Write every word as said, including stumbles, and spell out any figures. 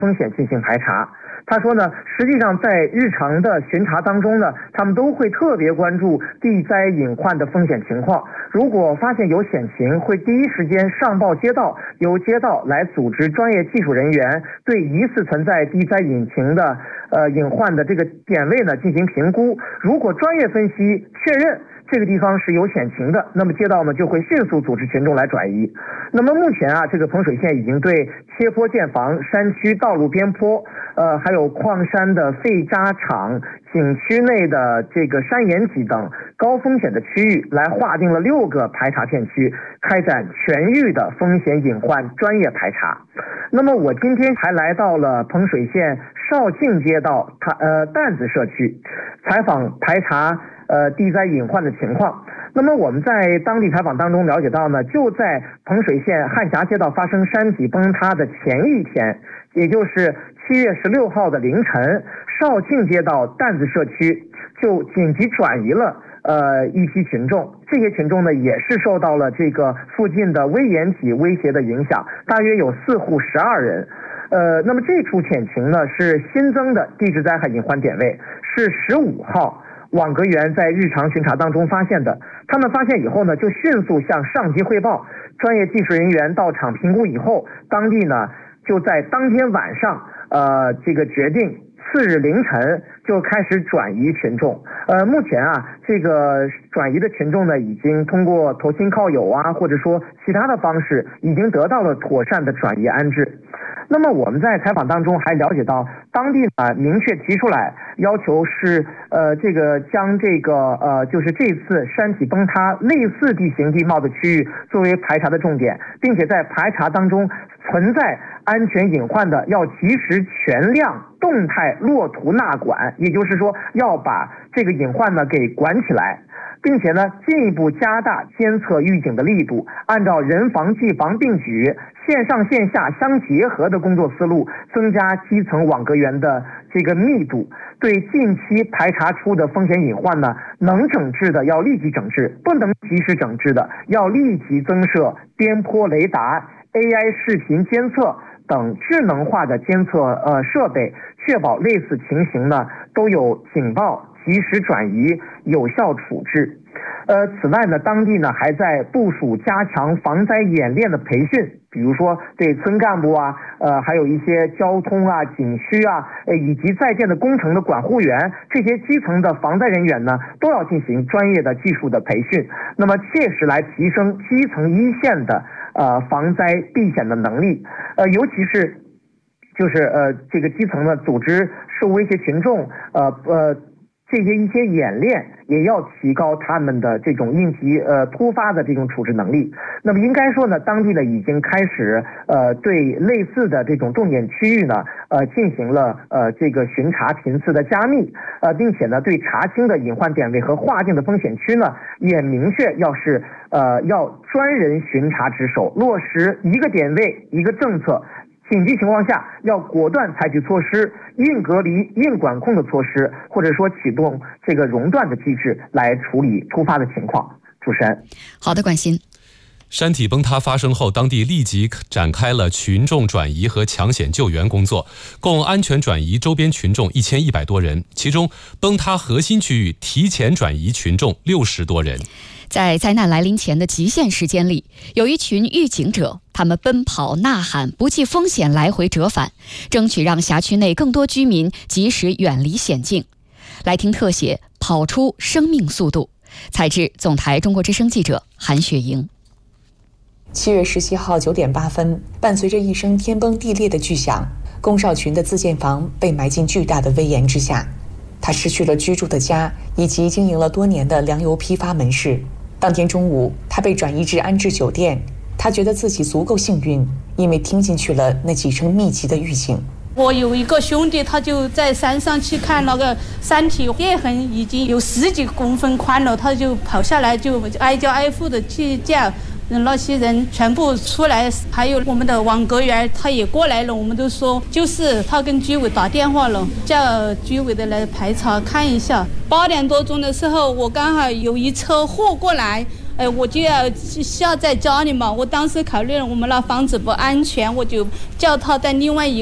风险进行排查。他说呢，实际上在日常的巡查当中呢，他们都会特别关注地灾隐患的风险情况。如果发现有险情，会第一时间上报街道，由街道来组织专业技术人员对疑似存在地灾隐情的呃隐患的这个点位呢进行评估。如果专业分析确认这个地方是有险情的，那么街道呢就会迅速组织群众来转移。那么目前啊，这个彭水县已经对切坡建房、山区道路边坡，呃，还有矿山的废渣场、景区内的这个山岩脊等高风险的区域，来划定了六个排查片区，开展全域的风险隐患专业排查。那么我今天还来到了彭水县绍庆街道它呃担子社区，采访排查呃地灾隐患的情况。那么我们在当地采访当中了解到呢，就在彭水县汉峡街道发生山体崩塌的前一天，也就是七月十六号的凌晨，绍庆街道担子社区就紧急转移了呃一批群众。这些群众呢也是受到了这个附近的危岩体威胁的影响，大约有四户十二人。呃，那么这处险情呢是新增的地质灾害隐患点位，是十五号网格员在日常巡查当中发现的。他们发现以后呢，就迅速向上级汇报，专业技术人员到场评估以后，当地呢就在当天晚上，呃，这个决定次日凌晨就开始转移群众。呃，目前啊，这个转移的群众呢，已经通过投亲靠友啊，或者说其他的方式，已经得到了妥善的转移安置。那么我们在采访当中还了解到，当地啊明确提出来要求是呃这个将这个呃就是这次山体崩塌类似地形地貌的区域作为排查的重点，并且在排查当中存在安全隐患的，要及时全量动态落图纳管，也就是说要把这个隐患呢给管起来。并且呢，进一步加大监测预警的力度，按照人防技防并举、线上线下相结合的工作思路，增加基层网格员的这个密度。对近期排查出的风险隐患呢，能整治的要立即整治，不能及时整治的要立即增设边坡雷达、A I 视频监测等智能化的监测呃设备，确保类似情形呢都有警报，及时转移，有效处置。呃，此外呢，当地呢还在部署加强防灾演练的培训，比如说对村干部啊，呃，还有一些交通啊、景区啊，呃，以及在建的工程的管护员，这些基层的防灾人员呢，都要进行专业的技术的培训，那么切实来提升基层一线的呃防灾避险的能力，呃，尤其是就是呃这个基层呢组织受威胁群众，呃呃。这些一些演练也要提高他们的这种应急呃突发的这种处置能力。那么应该说呢，当地呢已经开始呃对类似的这种重点区域呢呃进行了呃这个巡查频次的加密，呃并且呢对查清的隐患点位和划定的风险区呢也明确要是呃要专人巡查值守，落实一个点位一个政策。紧急情况下要果断采取措施，硬隔离、硬管控的措施，或者说启动这个熔断的机制来处理突发的情况。主持人， 好的，关心。 山体崩塌发生后，当地立即展开了群众转移和抢险救援工作，共安全转移周边群众一千一百多人，其中崩塌核心区域提前转移群众六十多人。 在灾难来临前的极限时间里，有一群预警者，他们奔跑呐喊，不计风险来回折返，争取让辖区内更多居民及时远离险境。来听特写，跑出生命速度。采制总台中国之声记者韩雪莹。 七月十七号九点八分，伴随着一声天崩地裂的巨响，龚少群的自建房被埋进巨大的危岩之下，他失去了居住的家以及经营了多年的粮油批发门市。当天中午，他被转移至安置酒店。他觉得自己足够幸运，因为听进去了那几声密集的预警。 我有一个兄弟，他就在山上去看那个山体裂痕已经有十几公分宽了，他就跑下来，就挨家挨户的去叫那些人全部出来，还有我们的网格员他也过来了，我们都说就是他跟居委打电话了，叫居委的来排查看一下。八点多钟的时候，我刚好有一车货过来，哎，我就要下在家里嘛。我当时考虑了我们那房子不安全，我就叫他在另外一